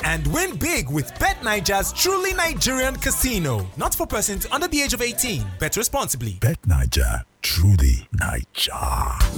and win big with BetNiger's truly Nigerian casino. Not for persons under the age of 18. Bet responsibly. BetNiger, truly Niger.